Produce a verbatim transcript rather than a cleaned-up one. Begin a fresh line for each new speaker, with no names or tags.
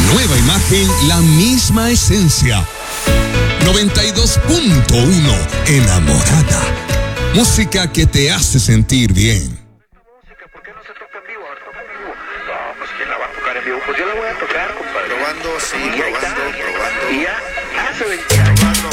nueva imagen, la misma esencia. noventa y dos punto uno Enamorada. Música que te hace sentir bien.
¿Por qué no se toca en vivo? A ver, toca en vivo. No, pues ¿quién la va a tocar en vivo? Pues yo la voy a tocar, compadre.
Probando, sí,
Y ahí
probando,
está.
probando.
Y ya hace veinte años.